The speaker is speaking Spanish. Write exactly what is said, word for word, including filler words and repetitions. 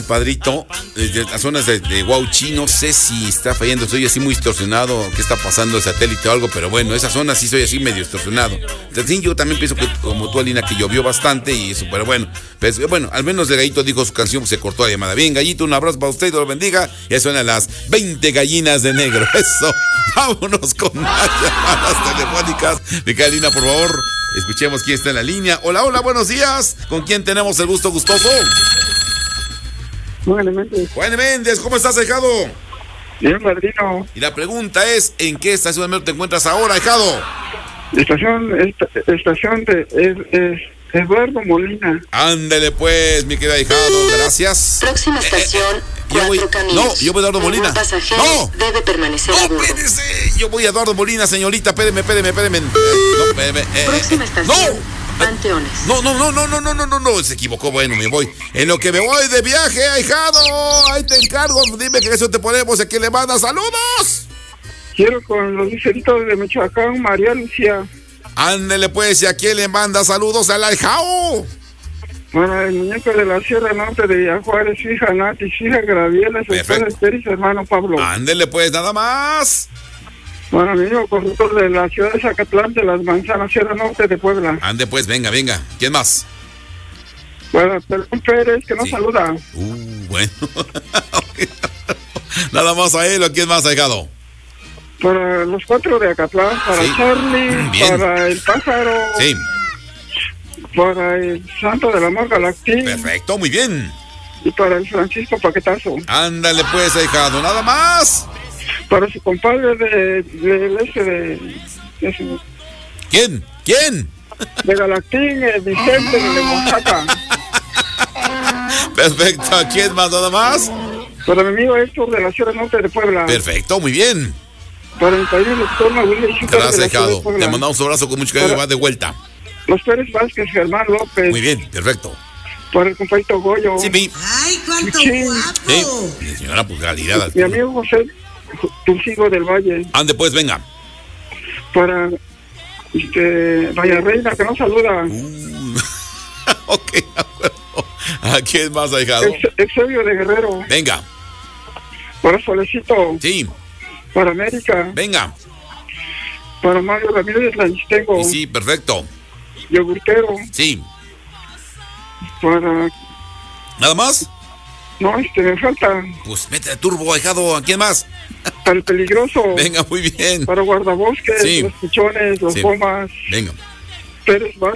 Padrito, desde las zonas de, de Huauchi, no sé si está fallando, estoy así muy distorsionado, qué está pasando el satélite o algo, pero bueno, esa zona sí soy así medio distorsionado. Entonces, yo también pienso que, como tú, Alina, que llovió bastante y eso, pero bueno, pues, bueno, al menos el Gallito dijo su canción, se cortó la llamada. Bien, Gallito, un abrazo para usted, Dios lo bendiga. Ya suenan las veinte gallinas de negro, eso. Vámonos con más llamadas telefónicas. Mi Alina, por favor, escuchemos quién está en la línea. Hola, hola, buenos días. ¿Con quién tenemos el gusto gustoso? Juan Méndez. Juan Méndez, ¿cómo estás, ahijado? Bien, padrino. Y la pregunta es, ¿en qué estación de metro te encuentras ahora, ahijado? Estación, esta, estación de es, es Eduardo Molina. Ándele pues, mi querida ahijado, gracias. Próxima estación, eh, eh, yo voy, caminos. No, yo voy a Eduardo Molina. No, debe permanecer no, a bordo. espérese, yo voy a Eduardo Molina, señorita, espéreme, espéreme, espéreme. Eh, no, espéreme, eh, Próxima eh, estación. No. Panteones. No, no, no, no, no, no, no, no, no, se equivocó, bueno, me voy. En lo que me voy de viaje, ahijado, ahí te encargo, dime que eso te ponemos, ¿a quién le manda saludos? Quiero con los liseritos de Michoacán, María Lucía. Ándele pues, ¿y a quién le manda saludos al ahijado? Para el muñeco de la Sierra Norte de Villajuárez, su hija Nati, su hija Graviela, su esposa Esther y su hermano Pablo. Ándele pues, nada más. Bueno, mi hijo corruptor de la ciudad de Zacatlán, de las Manzanas, Sierra Norte de Puebla. Ande pues, venga, venga. ¿Quién más? Bueno, Pelón Pérez, que nos sí. saluda. Uh, bueno. Nada más a él, ¿o quién más ha llegado? Para los cuatro de Acatlán, para sí. Charlie, Bien. para el pájaro. Sí. Para el Santo del Amor Galactín. Perfecto, muy bien. Y para el Francisco Paquetazo. Ándale pues, ahijado, nada más. Para su compadre de, de, de ese de, de ¿Quién? ¿Quién? De Galactín, el Vicente de Oaxaca. Perfecto, ¿quién más nada más? Para mi amigo Héctor de la Sierra Norte de Puebla. Perfecto, muy bien. Para mi padrino doctor Mauricio y gracias, ahijado. Te mandamos un abrazo con mucho cariño, va de vuelta. Los Pérez Vázquez, Germán López. Muy bien, perfecto. Para el compadrito Goyo. Sí, mi. Ay, cuánto sí. guapo. Sí, señora, pues calidad. Mi amigo José Tulcigo del Valle. Ande pues, venga. Para este Doña Reina, que nos saluda. Uh, ok, de acuerdo. ¿A quién más, ahijado? Ex, Exevio de Guerrero. Venga. Para Solecito. Sí. Para América. Venga. Para Mario Ramírez Lanchistengo. Sí, perfecto. Yogurtero. Sí. Para... ¿Nada más? No, este, me falta. Pues mete turbo, ahijado. ¿A quién más? Para el Peligroso. Venga, muy bien. Para Guardabosques, sí. los Pichones, los sí. Bombas. Venga. Pérez Vázquez.